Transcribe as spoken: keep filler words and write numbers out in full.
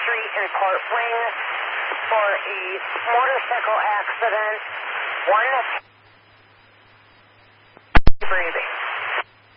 Street in Port Wing for a motorcycle accident. One